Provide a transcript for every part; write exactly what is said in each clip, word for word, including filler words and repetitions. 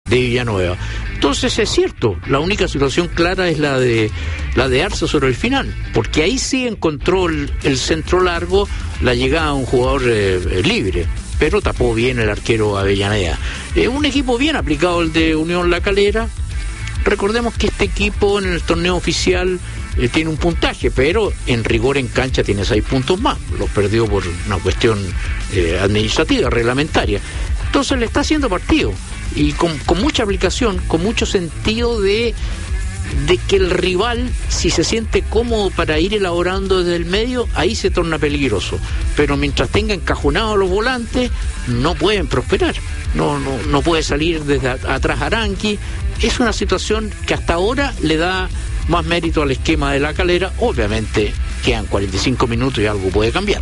de Villanueva. Entonces es cierto, la única situación clara es la de la de Arce sobre el final, porque ahí sí encontró el, el centro largo, la llegada a un jugador eh, libre, pero tapó bien el arquero Avellaneda. Eh, un equipo bien aplicado el de Unión La Calera. Recordemos que este equipo en el torneo oficial eh, tiene un puntaje, pero en rigor en cancha tiene seis puntos más, los perdió por una cuestión eh, administrativa, reglamentaria. Entonces le está haciendo partido, y con, con mucha aplicación, con mucho sentido de, de que el rival, si se siente cómodo para ir elaborando desde el medio, ahí se torna peligroso. Pero mientras tenga encajonados los volantes, no pueden prosperar. No, no, no puede salir desde atrás Aranqui. Es una situación que hasta ahora le da más mérito al esquema de La Calera. Obviamente quedan cuarenta y cinco minutos y algo puede cambiar.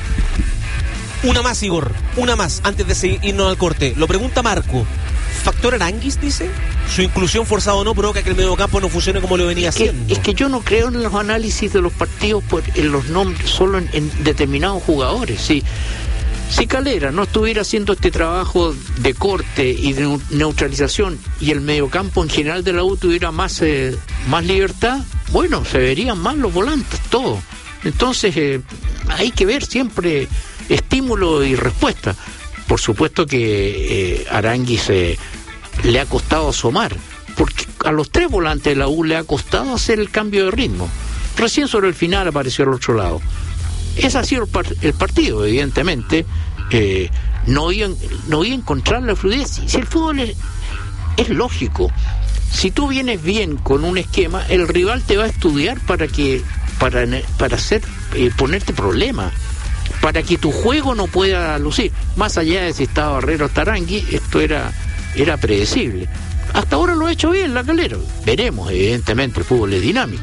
Una más, Igor, una más, antes de seguir, irnos al corte. Lo pregunta Marco. ¿Factor Aranguis, dice? ¿Su inclusión forzada o no provoca que el mediocampo no funcione como lo venía es que, haciendo? Es que yo no creo en los análisis de los partidos por, en los nombres, solo en, en determinados jugadores. Si, si Calera no estuviera haciendo este trabajo de corte y de neutralización, y el mediocampo en general de la U tuviera más, eh, más libertad, bueno, se verían más los volantes, todo. Entonces, eh, hay que ver siempre estímulo y respuesta. Por supuesto que eh, Aranguis eh, le ha costado asomar, porque a los tres volantes de la U le ha costado hacer el cambio de ritmo. Recién sobre el final apareció al otro lado. Ese ha sido el, par- el partido, evidentemente. Eh, no, iba, no iba a encontrar la fluidez. Si el fútbol es, es lógico. Si tú vienes bien con un esquema, el rival te va a estudiar para que para, para hacer eh, ponerte problemas, para que tu juego no pueda lucir. Más allá de si estaba Barrero o Tarangui, esto era, era predecible. Hasta ahora lo ha hecho bien La Calera. Veremos, evidentemente, el fútbol es dinámico.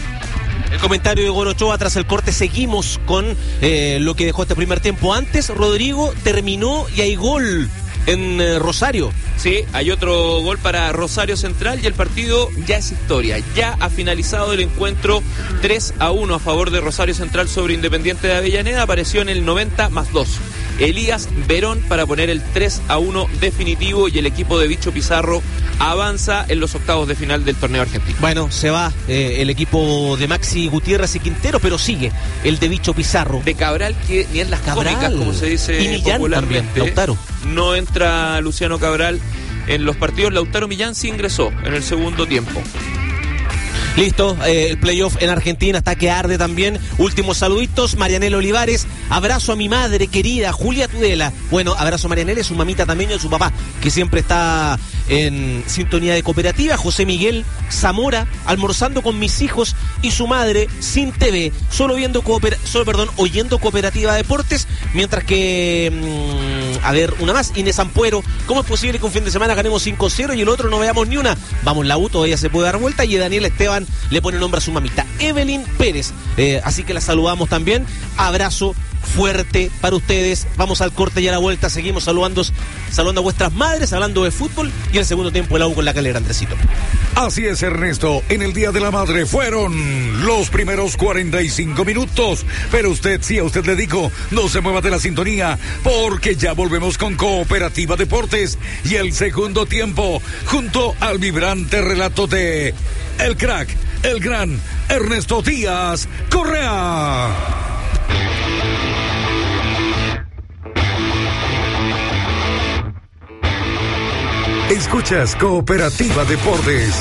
El comentario de Gorochoa tras el corte. Seguimos con eh, lo que dejó este primer tiempo. Antes, Rodrigo, terminó y hay gol en eh, Rosario. Sí, hay otro gol para Rosario Central y el partido ya es historia. Ya ha finalizado el encuentro tres a uno a favor de Rosario Central sobre Independiente de Avellaneda. Apareció en el noventa más dos Elías Verón para poner el tres a uno definitivo, y el equipo de Bicho Pizarro avanza en los octavos de final del torneo argentino. Bueno, se va eh, el equipo de Maxi Gutiérrez y Quintero, pero sigue el de Bicho Pizarro. De Cabral, que ni en las Cabral, cómicas, como se dice y Millán popularmente, también, Lautaro. No entra Luciano Cabral en los partidos. Lautaro Millán sí ingresó en el segundo tiempo. Listo, eh, el playoff en Argentina está que arde también. Últimos saluditos. Marianela Olivares, abrazo a mi madre querida, Julia Tudela. Bueno, abrazo a Marianela, su mamita también y a su papá, que siempre está en sintonía de Cooperativa. José Miguel Zamora, almorzando con mis hijos y su madre sin T V, solo viendo cooper- solo, perdón, oyendo Cooperativa Deportes, mientras que mmm, a ver, una más, Inés Ampuero. ¿Cómo es posible que un fin de semana ganemos cinco cero y el otro no veamos ni una? Vamos, la U todavía se puede dar vuelta. Y Daniel Esteban le pone nombre a su mamita, Evelyn Pérez. Eh, así que la saludamos también. Abrazo fuerte para ustedes. Vamos al corte y a la vuelta seguimos saludando, saludando a vuestras madres, hablando de fútbol, y el segundo tiempo el A U con La Calera, Andresito. Así es, Ernesto, en el Día de la Madre fueron los primeros cuarenta y cinco minutos, pero usted, sí, a usted le digo, no se mueva de la sintonía, porque ya volvemos con Cooperativa Deportes y el segundo tiempo, junto al vibrante relato de el crack, el gran Ernesto Díaz Correa. Escuchas Cooperativa Deportes.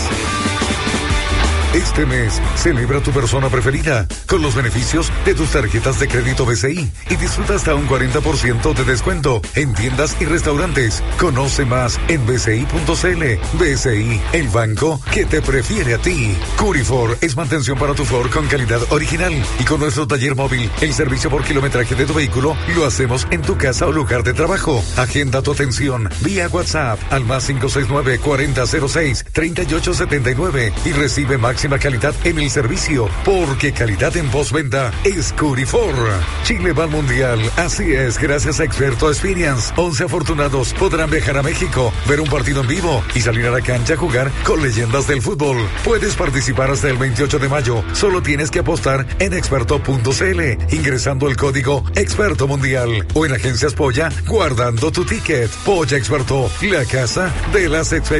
Este mes, celebra tu persona preferida con los beneficios de tus tarjetas de crédito B C I y disfruta hasta un cuarenta por ciento de descuento en tiendas y restaurantes. Conoce más en b c i punto c l. B C I, el banco que te prefiere a ti. Curifor es mantención para tu Ford con calidad original, y con nuestro taller móvil, el servicio por kilometraje de tu vehículo, lo hacemos en tu casa o lugar de trabajo. Agenda tu atención vía WhatsApp al más cinco seis nueve, cuarenta cero seis, treinta y ocho setenta y nueve y recibe máxima calidad en el servicio, porque calidad en postventa es Curifor. Chile va al mundial, así es, gracias a Experto Experience. once afortunados podrán viajar a México, ver un partido en vivo y salir a la cancha a jugar con leyendas del fútbol. Puedes participar hasta el veintiocho de mayo, solo tienes que apostar en experto punto c l ingresando el código Experto Mundial, o en Agencias Polla guardando tu ticket. Polla Experto, la casa de las experiencias.